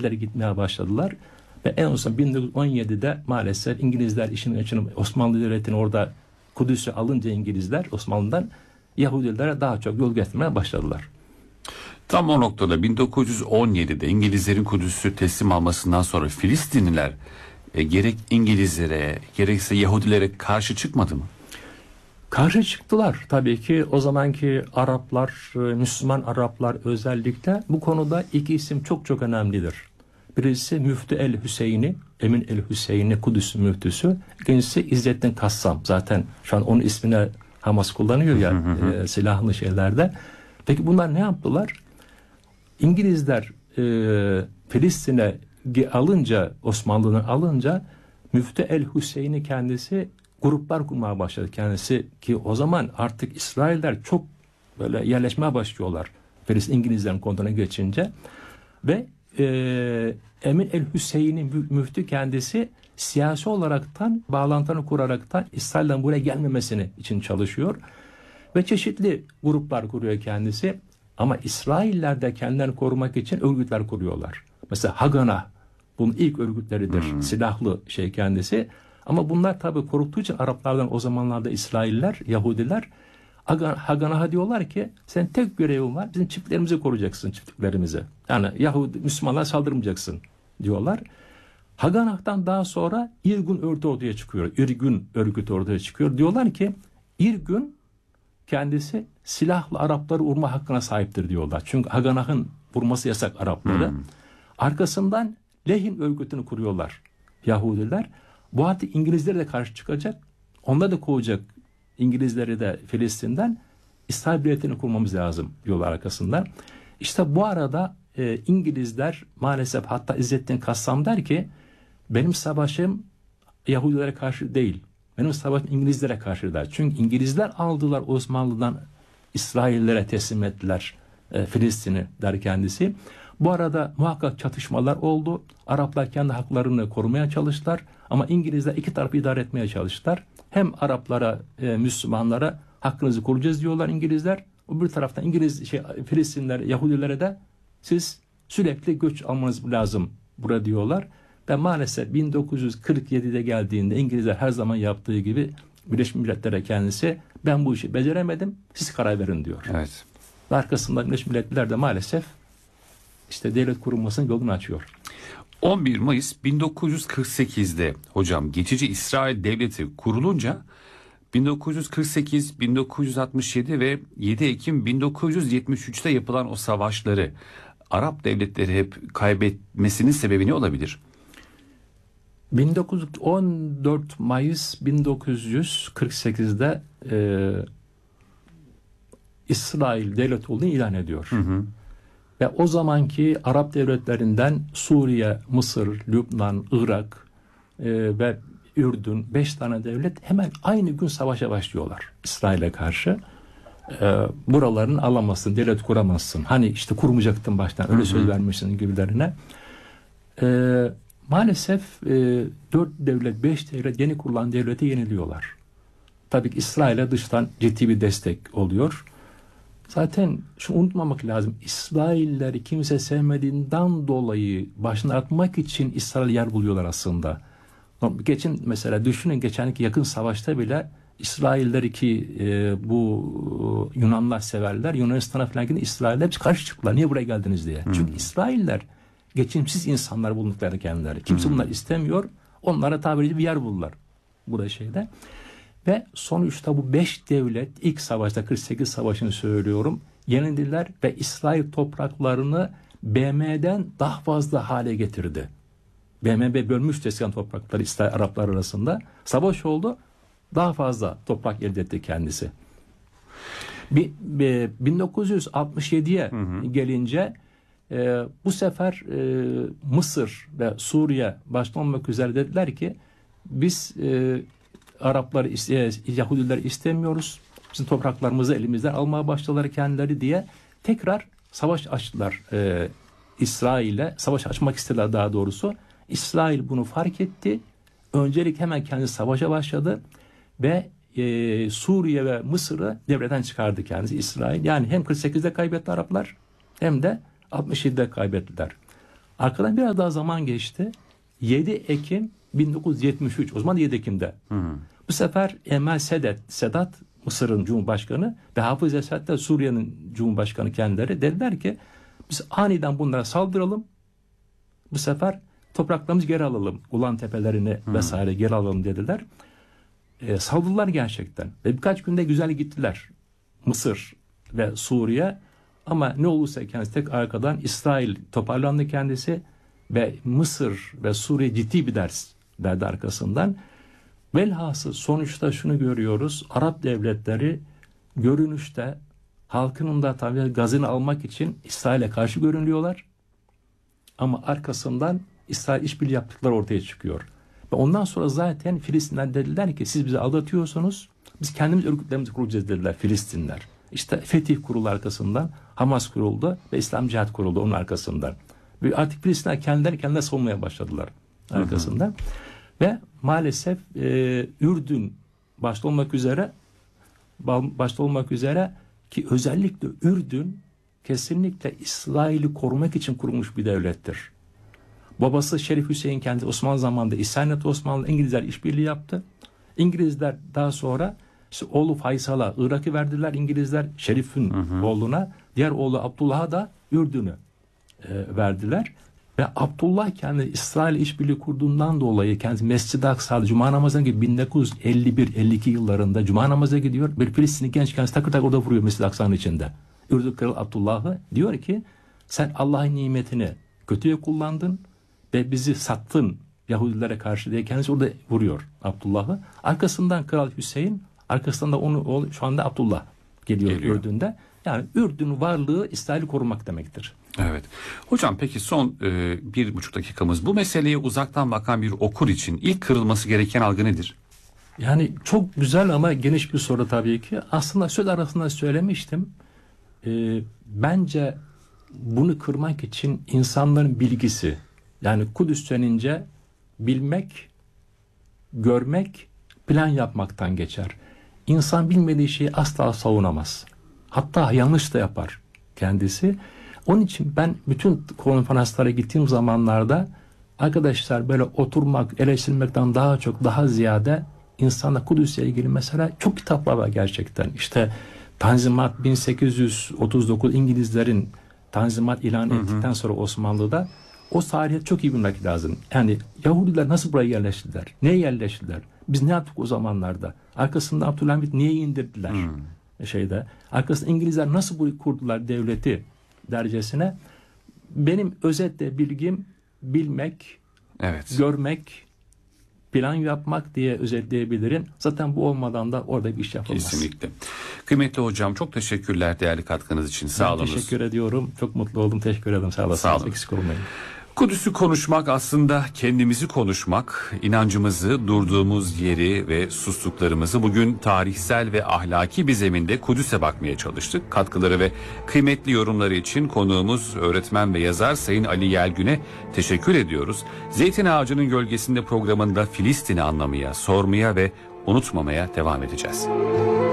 ileri gitmeye başladılar. Ve en son 1917'de maalesef İngilizler işin içine Osmanlı Devleti'ni orada Kudüs'ü alınca İngilizler Osmanlı'dan Yahudilere daha çok yol getirmeye başladılar. Tam o noktada 1917'de İngilizlerin Kudüs'ü teslim almasından sonra Filistinliler gerek İngilizlere gerekse Yahudilere karşı çıkmadı mı? Karşı çıktılar. Tabii ki o zamanki Araplar, Müslüman Araplar özellikle bu konuda iki isim çok çok önemlidir. Birisi Müftü el-Hüseyin'i, Emin el-Hüseyin'i, Kudüs müftüsü. İkincisi İzzettin Kassam. Zaten şu an onun ismini Hamas kullanıyor ya silahlı şeylerde. Peki bunlar ne yaptılar? İngilizler Filistin'e alınca, Osmanlı'dan alınca Müftü el-Hüseyin'i kendisi gruplar kurmaya başladı kendisi ki o zaman artık İsrailler çok böyle yerleşmeye başlıyorlar. Filistin İngilizlerin kontrolüne geçince ve Emin el-Hüseyin'in müftü kendisi siyasi olaraktan bağlantını kuraraktan İsrail'den buraya gelmemesini için çalışıyor ve çeşitli gruplar kuruyor kendisi ama İsrailler de kendilerini korumak için örgütler kuruyorlar. Mesela Haganah bunun ilk örgütleridir. Silahlı şey kendisi. Ama bunlar tabii korktuğu için Araplardan o zamanlarda İsrailler, Yahudiler Haganah'a diyorlar ki sen tek görevin var bizim çiftliklerimizi koruyacaksın çiftliklerimizi. Yani Yahudi Müslümanlara saldırmayacaksın diyorlar. Haganah'tan daha sonra İrgun örgütü ortaya çıkıyor. İrgun örgütü ortaya çıkıyor. Diyorlar ki İrgun kendisi silahlı Arapları vurma hakkına sahiptir diyorlar. Çünkü Haganah'ın vurması yasak Arapları. Arkasından Lehin örgütünü kuruyorlar Yahudiler. Bu artık İngilizlere de karşı çıkacak. Onlar da kovacak İngilizleri de Filistin'den. İsrail devletini kurmamız lazım diyorlar arkasından. İşte bu arada İngilizler maalesef hatta İzzettin Kassam der ki benim savaşım Yahudilere karşı değil. Benim savaşım İngilizlere karşı der. Çünkü İngilizler aldılar Osmanlı'dan İsraillere teslim ettiler Filistin'i der kendisi. Bu arada muhakkak çatışmalar oldu. Araplar kendi haklarını korumaya çalıştılar. Ama İngilizler iki tarafı idare etmeye çalıştılar. Hem Araplara, Müslümanlara hakkınızı koruyacağız diyorlar İngilizler. Bir taraftan Filistinler, Yahudilere de siz sürekli göç almanız lazım burada diyorlar. Ve maalesef 1947'de geldiğinde İngilizler her zaman yaptığı gibi Birleşmiş Milletler'e kendisi ben bu işi beceremedim siz karar verin diyor. Evet. Ve arkasından Birleşmiş Milletler de maalesef işte devlet kurulmasının yolunu açıyor. 11 Mayıs 1948'de hocam geçici İsrail Devleti kurulunca 1948, 1967 ve 7 Ekim 1973'te yapılan o savaşları Arap devletleri hep kaybetmesinin sebebi ne olabilir? 14 Mayıs 1948'de İsrail devlet olduğunu ilan ediyor. Ve o zamanki Arap devletlerinden Suriye, Mısır, Lübnan, Irak ve Ürdün 5 tane devlet hemen aynı gün savaşa başlıyorlar İsrail'e karşı. Buraların alamazsın, devlet kuramazsın. Hani işte kurmayacaktın baştan öyle söz vermişsin gibilerine. Maalesef 4 devlet, 5 devlet yeni kurulan devlete yeniliyorlar. Tabii ki İsrail'e dıştan ciddi bir destek oluyor. Zaten şunu unutmamak lazım. İsrailleri kimse sevmediğinden dolayı başını atmak için İsrail yer buluyorlar aslında. Mesela düşünün geçenki yakın savaşta bile İsrailleri ki bu Yunanlar severler. Yunanistan'a falan gidin İsrail'e karşı çıktılar. Niye buraya geldiniz diye. Çünkü İsrailler geçimsiz insanlar buldukları kendileri. Kimse bunlar istemiyor. Onlara tabiri bir yer buldular. Burada şeyde. Ve sonuçta bu 5 devlet ilk savaşta 48 savaşını söylüyorum yenildiler ve İsrail topraklarını BM'den daha fazla hale getirdi. BM bölmüş eskiden toprakları İsrail Araplar arasında. Savaş oldu daha fazla toprak elde etti kendisi. 1967'ye gelince bu sefer Mısır ve Suriye başta olmak üzere dediler ki biz Arapları, Yahudileri istemiyoruz. Bizim topraklarımızı elimizden almaya başladılar kendileri diye tekrar savaş açtılar İsrail'e. Savaş açmak istediler daha doğrusu. İsrail bunu fark etti. Öncelik hemen kendisi savaşa başladı ve Suriye ve Mısır'ı devreden çıkardı kendisi İsrail. Yani hem 48'de kaybetti Araplar hem de 67'de kaybettiler. Arkadan biraz daha zaman geçti. 7 Ekim 1973. O zaman 7 Ekim'de. Bu sefer Enver Sedat Mısır'ın Cumhurbaşkanı ve Hafız Esad da Suriye'nin Cumhurbaşkanı kendileri dediler ki biz aniden bunlara saldıralım. Bu sefer topraklarımızı geri alalım. Ulan tepelerini vesaire geri alalım dediler. Saldırdılar gerçekten. Ve birkaç günde güzel gittiler. Mısır ve Suriye. Ama ne olursa kendisi tek arkadan İsrail toparlandı kendisi ve Mısır ve Suriye ciddi bir ders verdi arkasından. Velhasıl sonuçta şunu görüyoruz. Arap devletleri görünüşte halkının da tabii gazını almak için İsrail'e karşı görünüyorlar. Ama arkasından İsrail işbirliği yaptıkları ortaya çıkıyor. Ve ondan sonra zaten Filistinler dediler ki siz bizi aldatıyorsunuz. Biz kendimiz örgütlerimizi kuracağız dediler Filistinler. İşte Fetih kuruldu arkasından. Hamas kuruldu ve İslam Cihat kuruldu onun arkasından. Ve artık Filistinler kendilerine savunmaya başladılar arkasından. Ve maalesef Ürdün başta olmak üzere ki özellikle Ürdün kesinlikle İsrail'i korumak için kurulmuş bir devlettir. Babası Şerif Hüseyin kendisi Osmanlı zamanında İsrail Osmanlı İngilizler işbirliği yaptı. İngilizler daha sonra işte oğlu Faysal'a Irak'ı verdiler İngilizler Şerif'in oğluna. Diğer oğlu Abdullah'a da Ürdün'ü verdiler. Ve Abdullah kendi İsrail işbirliği kurduğundan dolayı kendisi Mescid-i Aksa'da Cuma namazına gidiyor. 1951-52 yıllarında Cuma namazına gidiyor. Bir Filistinli genç kendisi takır takır orada vuruyor Mescid-i Aksa'nın içinde. Ürdün Kralı Abdullah'ı diyor ki sen Allah'ın nimetini kötüye kullandın ve bizi sattın Yahudilere karşı diye kendisi orada vuruyor Abdullah'ı. Arkasından Kral Hüseyin, arkasından da onu şu anda Abdullah geliyor Ürdün'de. Yani Ürdün varlığı İsrail'i korumak demektir. Evet. Hocam peki son 1,5 dakikamız. Bu meseleye uzaktan bakan bir okur için ilk kırılması gereken algı nedir? Yani çok güzel ama geniş bir soru tabii ki. Aslında söz arasında söylemiştim. Bence bunu kırmak için insanların bilgisi, yani Kudüs denince bilmek, görmek, plan yapmaktan geçer. İnsan bilmediği şeyi asla savunamaz. Hatta yanlış da yapar kendisi. Onun için ben bütün konferanslara gittiğim zamanlarda arkadaşlar böyle oturmak, eleştirmekten daha ziyade insanla Kudüs'le ilgili mesela çok kitaplar var gerçekten. İşte Tanzimat 1839 İngilizlerin Tanzimat ilan ettikten sonra Osmanlı'da o tarihe çok iyi bilmek lazım. Yani Yahudiler nasıl buraya yerleştiler? Neye yerleştiler? Biz ne yaptık o zamanlarda? Arkasında Abdülhamit niye indirdiler? Arkasında İngilizler nasıl kurdular devleti dercesine? Benim özetle bilgim bilmek, görmek, plan yapmak diye özetleyebilirim. Zaten bu olmadan da orada bir iş yapılmaz. Kesinlikle. Kıymetli hocam çok teşekkürler değerli katkınız için. Sağ olun. Teşekkür ediyorum. Çok mutlu oldum. Teşekkür ederim. Sağ olasınız. Sağ olun. Eksik olmayın. Kudüs'ü konuşmak aslında kendimizi konuşmak, inancımızı, durduğumuz yeri ve sustuklarımızı bugün tarihsel ve ahlaki bir zeminde Kudüs'e bakmaya çalıştık. Katkıları ve kıymetli yorumları için konuğumuz öğretmen ve yazar Sayın Ali Yelgün'e teşekkür ediyoruz. Zeytin Ağacı'nın Gölgesinde programında Filistin'i anlamaya, sormaya ve unutmamaya devam edeceğiz.